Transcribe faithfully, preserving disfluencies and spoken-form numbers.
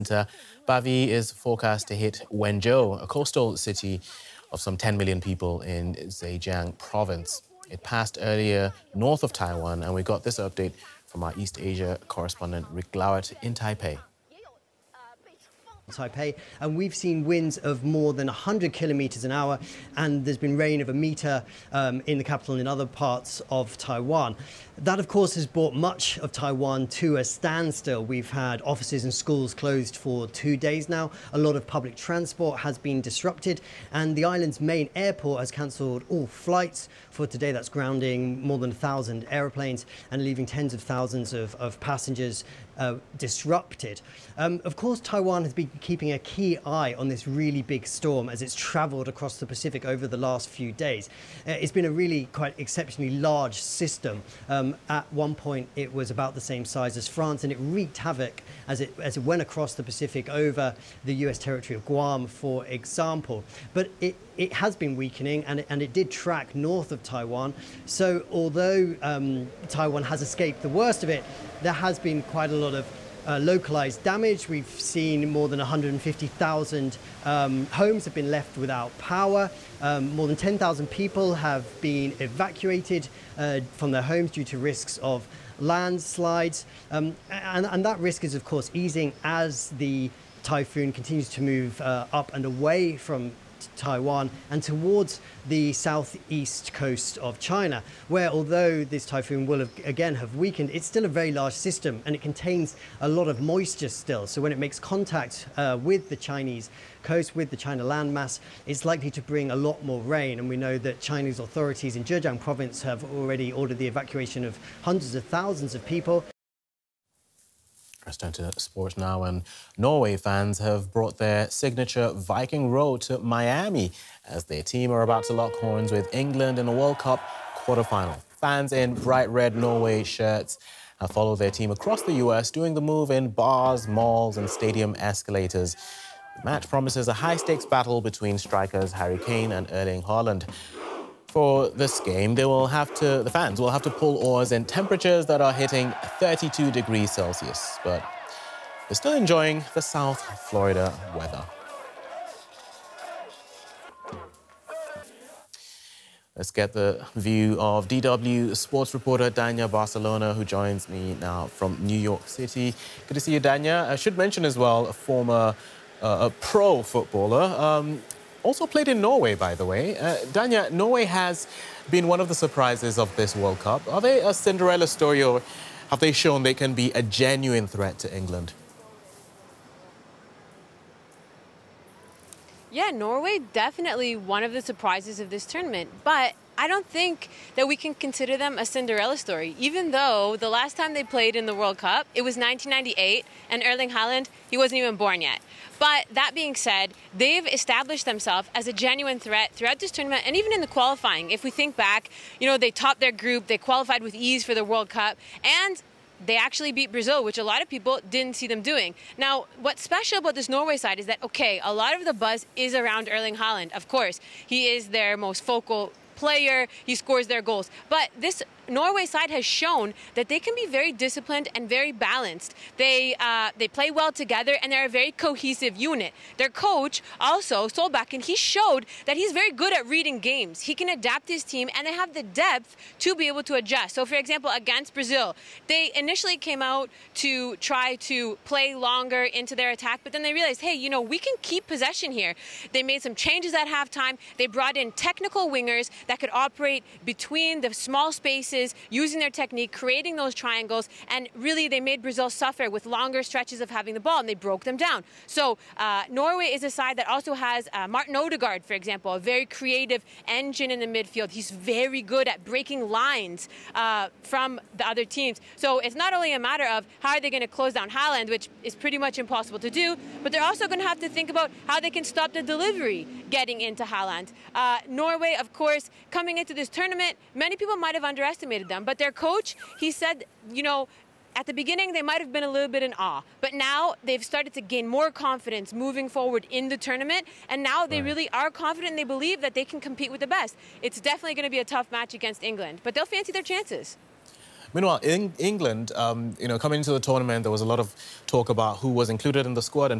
Uh, Bavi is forecast to hit Wenzhou, a coastal city of some ten million people in Zhejiang province. It passed earlier north of Taiwan, and we got this update from our East Asia correspondent Rick Glowett in Taipei. Taipei, and we've seen winds of more than one hundred kilometers an hour, and there's been rain of a meter um, in the capital and in other parts of Taiwan. That, of course, has brought much of Taiwan to a standstill. We've had offices and schools closed for two days now. A lot of public transport has been disrupted, and the island's main airport has cancelled all flights for today. That's grounding more than a thousand aeroplanes and leaving tens of thousands of, of passengers uh, disrupted. Um, of course, Taiwan has been keeping a key eye on this really big storm as it's travelled across the Pacific over the last few days. Uh, it's been a really quite exceptionally large system. Um, at one point, it was about the same size as France, and it wreaked havoc as it as it went across the Pacific over the U S territory of Guam, for example. But it it has been weakening, and it, and it did track north of Taiwan. So although um, Taiwan has escaped the worst of it, there has been quite a lot of Uh, localized damage. We've seen more than one hundred fifty thousand um, homes have been left without power. Um, more than ten thousand people have been evacuated uh, from their homes due to risks of landslides. Um, and, and that risk is, of course, easing as the typhoon continues to move uh, up and away from Taiwan and towards the southeast coast of China, where although this typhoon will have, again have weakened, it's still a very large system, and it contains a lot of moisture still. So when it makes contact uh, with the Chinese coast, with the China landmass, it's likely to bring a lot more rain. And we know that Chinese authorities in Zhejiang province have already ordered the evacuation of hundreds of thousands of people. Let's turn to sports now, and Norway fans have brought their signature Viking road to Miami as their team are about to lock horns with England in a World Cup quarterfinal. Fans in bright red Norway shirts have followed their team across the U S, doing the move in bars, malls and stadium escalators. The match promises a high-stakes battle between strikers Harry Kane and Erling Haaland. For this game, they will have to, the fans will have to pull oars in temperatures that are hitting thirty-two degrees Celsius, but they're still enjoying the South Florida weather. Let's get the view of D W sports reporter Dania Barcelona, who joins me now from New York City. Good to see you, Dania. I should mention as well, a former uh, a pro footballer. Um, Also played in Norway, by the way. Uh, Dania, Norway has been one of the surprises of this World Cup. Are they a Cinderella story, or have they shown they can be a genuine threat to England? Yeah, Norway definitely one of the surprises of this tournament, but I don't think that we can consider them a Cinderella story, even though the last time they played in the World Cup, it was nineteen ninety-eight, and Erling Haaland, he wasn't even born yet. But that being said, they've established themselves as a genuine threat throughout this tournament, and even in the qualifying. If we think back, you know, they topped their group, they qualified with ease for the World Cup, and they actually beat Brazil, which a lot of people didn't see them doing. Now, what's special about this Norway side is that, okay, a lot of the buzz is around Erling Haaland. Of course, he is their most focal player, he scores their goals. But this Norway side has shown that they can be very disciplined and very balanced. They uh, they play well together, and they're a very cohesive unit. Their coach, also, Solbakken, he showed that he's very good at reading games. He can adapt his team, and they have the depth to be able to adjust. So, for example, against Brazil, they initially came out to try to play longer into their attack, but then they realized, hey, you know, we can keep possession here. They made some changes at halftime. They brought in technical wingers that could operate between the small spaces, using their technique, creating those triangles, and really they made Brazil suffer with longer stretches of having the ball, and they broke them down. So uh, Norway is a side that also has uh, Martin Odegaard, for example, a very creative engine in the midfield. He's very good at breaking lines uh, from the other teams. So it's not only a matter of how are they going to close down Haaland, which is pretty much impossible to do, but they're also going to have to think about how they can stop the delivery getting into Haaland. Uh, Norway, of course, coming into this tournament, many people might have underestimated them, but their coach, he said, you know, at the beginning, they might have been a little bit in awe, but now they've started to gain more confidence moving forward in the tournament, and now they Right. really are confident, and they believe that they can compete with the best. It's definitely going to be a tough match against England, but they'll fancy their chances. Meanwhile, in England, um, you know, coming into the tournament, there was a lot of talk about who was included in the squad and